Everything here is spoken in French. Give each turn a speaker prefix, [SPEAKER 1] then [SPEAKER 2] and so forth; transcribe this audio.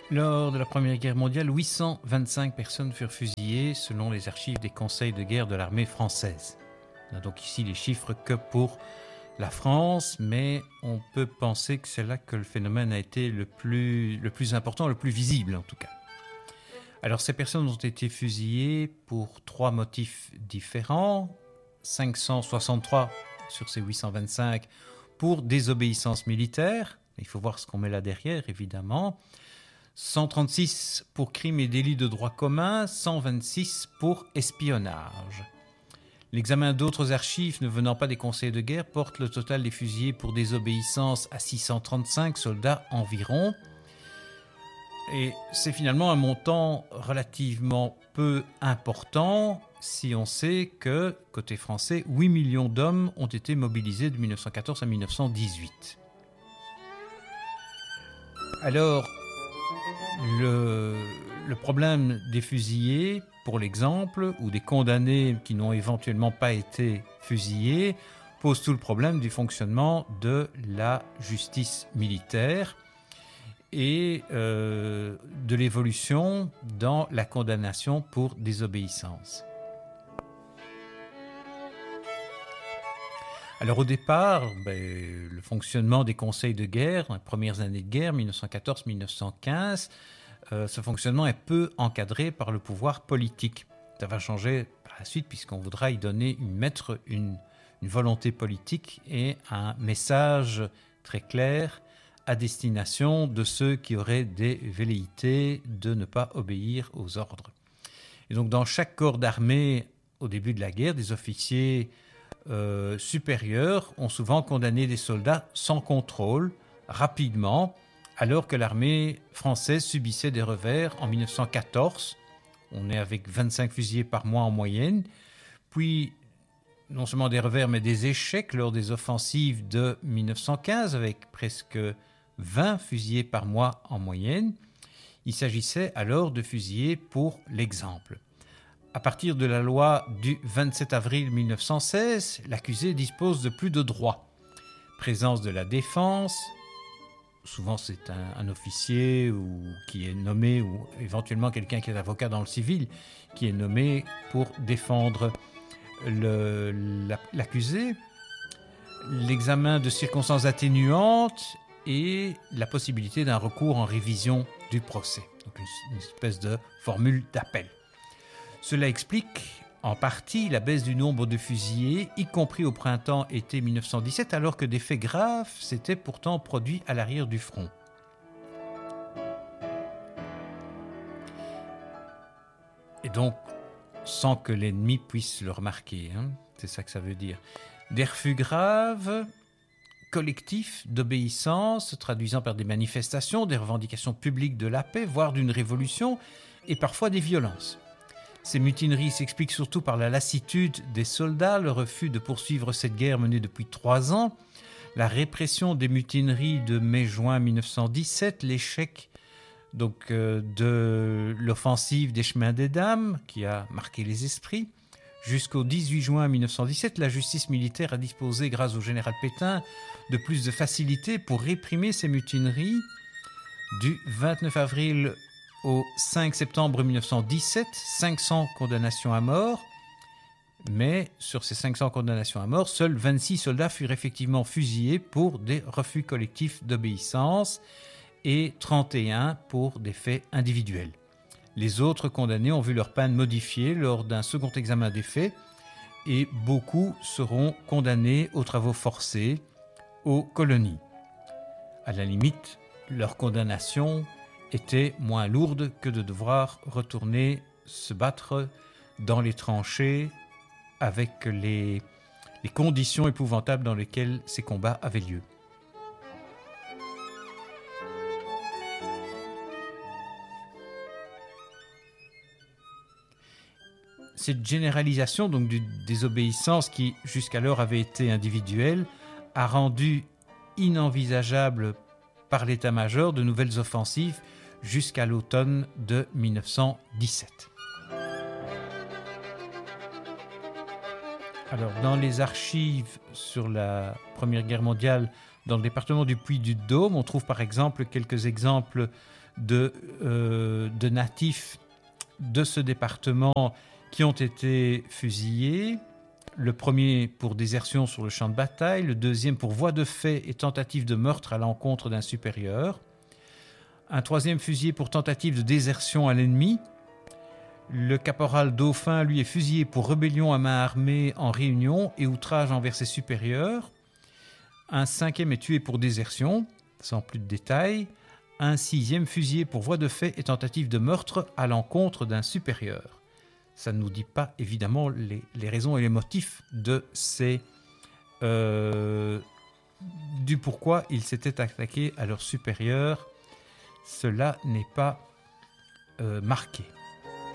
[SPEAKER 1] Lors de la Première Guerre mondiale, 825 personnes furent fusillées selon les archives des conseils de guerre de l'armée française. On a donc ici les chiffres que pour la France, mais on peut penser que c'est là que le phénomène a été le plus important, le plus visible en tout cas. Alors ces personnes ont été fusillées pour 3 motifs différents. 563 sur ces 825 pour désobéissance militaire. Il faut voir ce qu'on met là derrière, évidemment. 136 pour crimes et délits de droit commun, 126 pour espionnage. L'examen d'autres archives ne venant pas des conseils de guerre porte le total des fusillés pour désobéissance à 635 soldats environ. Et c'est finalement un montant relativement peu important si on sait que, côté français, 8 millions d'hommes ont été mobilisés de 1914 à 1918. Alors, le problème des fusillés, pour l'exemple, ou des condamnés qui n'ont éventuellement pas été fusillés, pose tout le problème du fonctionnement de la justice militaire et de l'évolution dans la condamnation pour désobéissance. Alors au départ, le fonctionnement des conseils de guerre, dans les premières années de guerre, 1914-1915, ce fonctionnement est peu encadré par le pouvoir politique. Ça va changer par la suite puisqu'on voudra y mettre une volonté politique et un message très clair à destination de ceux qui auraient des velléités de ne pas obéir aux ordres. Et donc dans chaque corps d'armée, au début de la guerre, des officiers supérieurs ont souvent condamné des soldats sans contrôle, rapidement, alors que l'armée française subissait des revers en 1914. On est avec 25 fusillés par mois en moyenne. Puis, non seulement des revers, mais des échecs lors des offensives de 1915, avec presque 20 fusillés par mois en moyenne. Il s'agissait alors de fusiller pour l'exemple. À partir de la loi du 27 avril 1916, l'accusé dispose de plus de droits. Présence de la défense, souvent c'est un officier qui est nommé, ou éventuellement quelqu'un qui est avocat dans le civil, qui est nommé pour défendre l'accusé. L'examen de circonstances atténuantes et la possibilité d'un recours en révision du procès. Donc une espèce de formule d'appel. Cela explique en partie la baisse du nombre de fusillés, y compris au printemps-été 1917, alors que des faits graves s'étaient pourtant produits à l'arrière du front. Et donc, sans que l'ennemi puisse le remarquer, c'est ça que ça veut dire. Des refus graves, collectifs d'obéissance, se traduisant par des manifestations, des revendications publiques de la paix, voire d'une révolution, et parfois des violences. Ces mutineries s'expliquent surtout par la lassitude des soldats, le refus de poursuivre cette guerre menée depuis 3 ans, la répression des mutineries de mai-juin 1917, l'échec de l'offensive des Chemins des Dames, qui a marqué les esprits. Jusqu'au 18 juin 1917, la justice militaire a disposé, grâce au général Pétain, de plus de facilité pour réprimer ces mutineries. Du 29 avril au 5 septembre 1917, 500 condamnations à mort. Mais sur ces 500 condamnations à mort, seuls 26 soldats furent effectivement fusillés pour des refus collectifs d'obéissance et 31 pour des faits individuels. Les autres condamnés ont vu leur peine modifiée lors d'un second examen des faits et beaucoup seront condamnés aux travaux forcés, aux colonies. À la limite, leur condamnation était moins lourde que de devoir retourner se battre dans les tranchées avec les conditions épouvantables dans lesquelles ces combats avaient lieu. Cette généralisation donc de désobéissance qui jusqu'alors avait été individuelle a rendu inenvisageable par l'état-major de nouvelles offensives jusqu'à l'automne de 1917. Alors, dans les archives sur la Première Guerre mondiale Dans le département du Puy-du-Dôme, on trouve par exemple quelques exemples de natifs de ce département qui ont été fusillés. Le premier pour désertion sur le champ de bataille, le deuxième pour voie de fait et tentative de meurtre à l'encontre d'un supérieur. Un troisième fusillé pour tentative de désertion à l'ennemi. Le caporal Dauphin, lui, est fusillé pour rébellion à main armée en Réunion et outrage envers ses supérieurs. Un cinquième est tué pour désertion, sans plus de détails. Un sixième fusillé pour voie de fait et tentative de meurtre à l'encontre d'un supérieur. Ça ne nous dit pas évidemment les raisons et les motifs de du pourquoi ils s'étaient attaqués à leurs supérieurs. Cela n'est pas marqué.